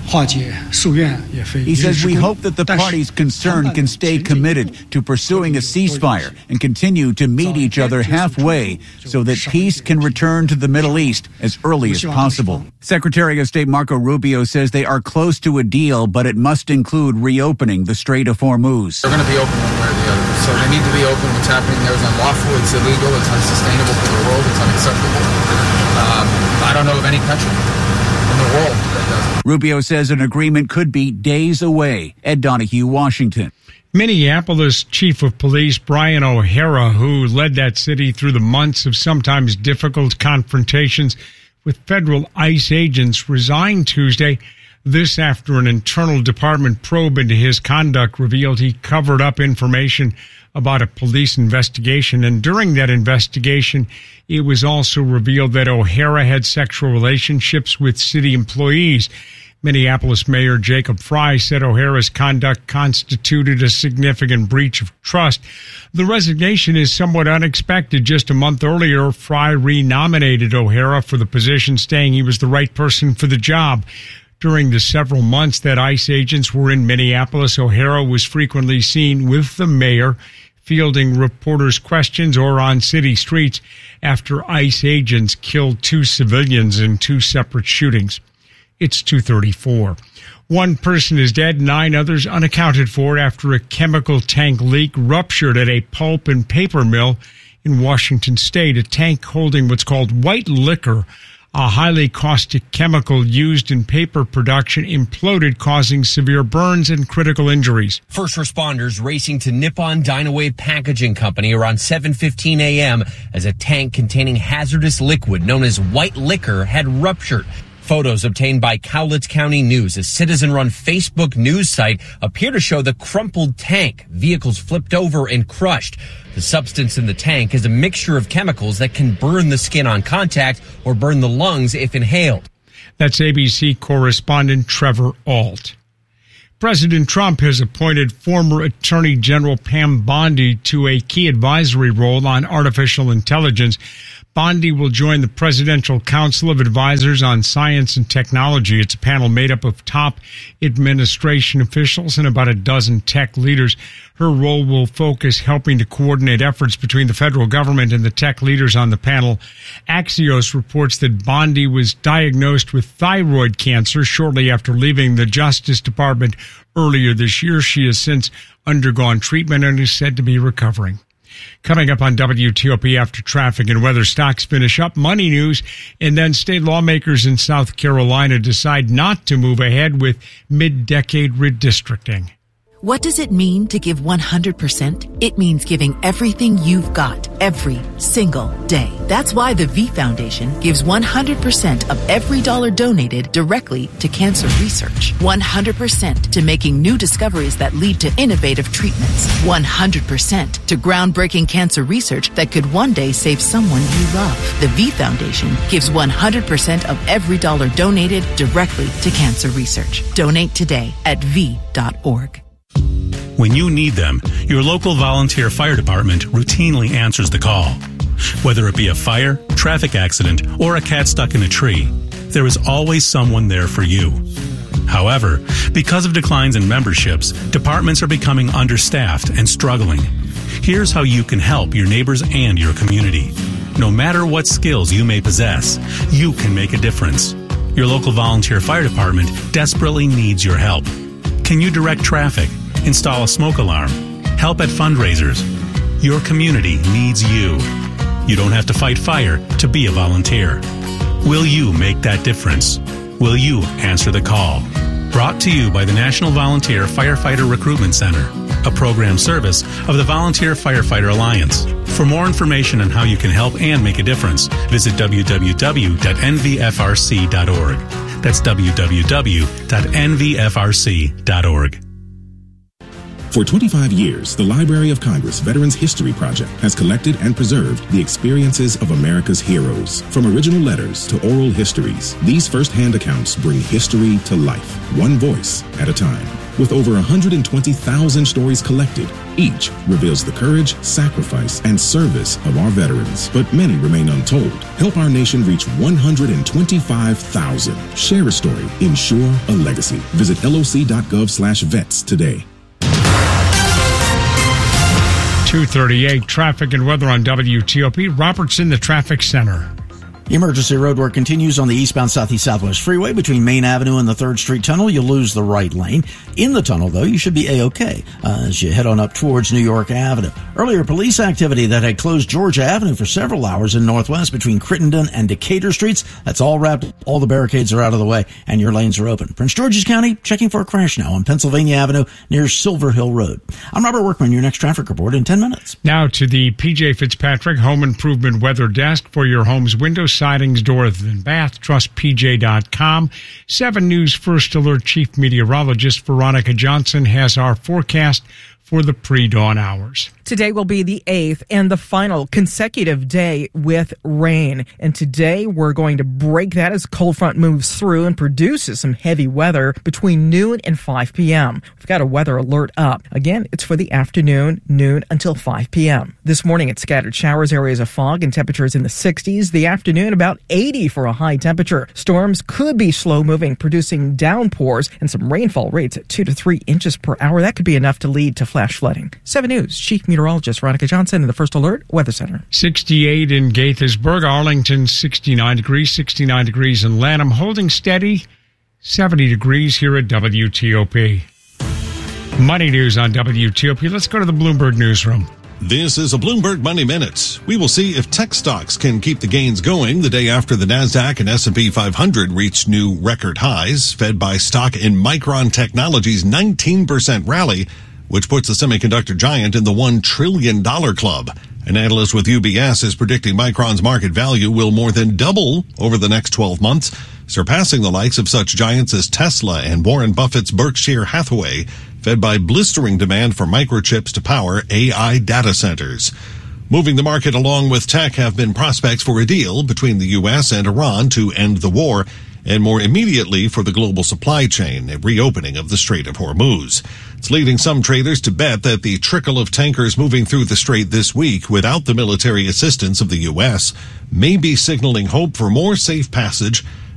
He says, we hope that the parties concerned can stay committed to pursuing a ceasefire and continue to meet each other halfway so that peace can return to the Middle East as early as possible. Secretary of State Marco Rubio says they are close to a deal, but it must include reopening the Strait of Hormuz. They're going to be open one way or the other. So they need to be open. What's happening there is unlawful. It's illegal. It's unsustainable for the world. It's unacceptable. Um, I don't know of any country in the world that does it. Rubio says an agreement could be days away. Ed Donahue, Washington. Minneapolis Chief of Police Brian O'Hara, who led that city through the months of sometimes difficult confrontations with federal ICE agents resigned Tuesday. This after an internal department probe into his conduct revealed he covered up information about a police investigation. And during that investigation, it was also revealed that O'Hara had sexual relationships with city employees. Minneapolis Mayor Jacob Frey said O'Hara's conduct constituted a significant breach of trust. The resignation is somewhat unexpected. Just a month earlier, Frey renominated O'Hara for the position, saying he was the right person for the job. During the several months that ICE agents were in Minneapolis, O'Hara was frequently seen with the mayor, fielding reporters' questions or on city streets after ICE agents killed two civilians in two separate shootings. It's two thirty-four. One person is dead, nine others unaccounted for after a chemical tank leak ruptured at a pulp and paper mill in Washington state. A tank holding what's called white liquor, a highly caustic chemical used in paper production, imploded, causing severe burns and critical injuries. First responders racing to Nippon Dynawave Packaging Company around seven fifteen a.m. as a tank containing hazardous liquid known as white liquor had ruptured. Photos obtained by Cowlitz County News, a citizen-run Facebook news site, appear to show the crumpled tank, vehicles flipped over and crushed. The substance in the tank is a mixture of chemicals that can burn the skin on contact or burn the lungs if inhaled. That's A B C correspondent Trevor Ault. President Trump has appointed former Attorney General Pam Bondi to a key advisory role on artificial intelligence. Bondi will join the Presidential Council of Advisors on Science and Technology. It's a panel made up of top administration officials and about a dozen tech leaders. Her role will focus helping to coordinate efforts between the federal government and the tech leaders on the panel. Axios reports that Bondi was diagnosed with thyroid cancer shortly after leaving the Justice Department earlier this year. She has since undergone treatment and is said to be recovering. Coming up on W T O P after traffic and weather, stocks finish up, money news, and then state lawmakers in South Carolina decide not to move ahead with mid-decade redistricting. What does it mean to give one hundred percent? It means giving everything you've got every single day. That's why the V Foundation gives one hundred percent of every dollar donated directly to cancer research. one hundred percent to making new discoveries that lead to innovative treatments. one hundred percent to groundbreaking cancer research that could one day save someone you love. The V Foundation gives one hundred percent of every dollar donated directly to cancer research. Donate today at v dot org. When you need them, your local volunteer fire department routinely answers the call. Whether it be a fire, traffic accident, or a cat stuck in a tree, there is always someone there for you. However, because of declines in memberships, departments are becoming understaffed and struggling. Here's how you can help your neighbors and your community. No matter what skills you may possess, you can make a difference. Your local volunteer fire department desperately needs your help. Can you direct traffic, install a smoke alarm, help at fundraisers? Your community needs you. You don't have to fight fire to be a volunteer. Will you make that difference? Will you answer the call? Brought to you by the National Volunteer Firefighter Recruitment Center, a program service of the Volunteer Firefighter Alliance. For more information on how you can help and make a difference, visit w w w dot n v f r c dot org. That's w w w dot n v f r c dot org. For twenty-five years, the Library of Congress Veterans History Project has collected and preserved the experiences of America's heroes. From original letters to oral histories, these first-hand accounts bring history to life, one voice at a time. With over one hundred twenty thousand stories collected, each reveals the courage, sacrifice, and service of our veterans. But many remain untold. Help our nation reach one hundred twenty-five thousand. Share a story. Ensure a legacy. Visit L O C dot gov slash vets today. two thirty-eight, traffic and weather on W T O P. Robertson, the traffic center. Emergency road work continues on the eastbound Southeast Southwest Freeway between Main Avenue and the third Street Tunnel. You'll lose the right lane. In the tunnel, though, you should be A-OK uh, as you head on up towards New York Avenue. Earlier, police activity that had closed Georgia Avenue for several hours in Northwest between Crittenden and Decatur Streets. That's all wrapped. All the barricades are out of the way, and your lanes are open. Prince George's County, checking for a crash now on Pennsylvania Avenue near Silver Hill Road. I'm Robert Workman, your next traffic report in ten minutes. Now to the P J Fitzpatrick Home Improvement Weather Desk for your home's windows, Sidings, doors and bath. Trust P J dot com. seven News First Alert Chief Meteorologist Veronica Johnson has our forecast for the pre-dawn hours. Today will be the eighth and the final consecutive day with rain. And today we're going to break that as cold front moves through and produces some heavy weather between noon and five p.m. We've got a weather alert up. Again, it's for the afternoon, noon until five p.m. This morning it's scattered showers, areas of fog, and temperatures in the sixties. The afternoon about eighty for a high temperature. Storms could be slow moving, producing downpours and some rainfall rates at two to three inches per hour. That could be enough to lead to flash flooding. seven News Chief Meteorologist Veronica Johnson in the First Alert Weather Center. sixty-eight in Gaithersburg, Arlington, sixty-nine degrees, sixty-nine degrees in Lanham, holding steady, seventy degrees here at W T O P. Money news on W T O P. Let's go to the Bloomberg newsroom. This is a Bloomberg Money Minute. We will see if tech stocks can keep the gains going the day after the NASDAQ and S and P five hundred reached new record highs, fed by stock in Micron Technology's nineteen percent rally, which puts the semiconductor giant in the one trillion dollars club. An analyst with U B S is predicting Micron's market value will more than double over the next twelve months, surpassing the likes of such giants as Tesla and Warren Buffett's Berkshire Hathaway, fed by blistering demand for microchips to power A I data centers. Moving the market along with tech have been prospects for a deal between the U S and Iran to end the war, and more immediately for the global supply chain, a reopening of the Strait of Hormuz. It's leading some traders to bet that the trickle of tankers moving through the strait this week without the military assistance of the U S may be signaling hope for more safe passage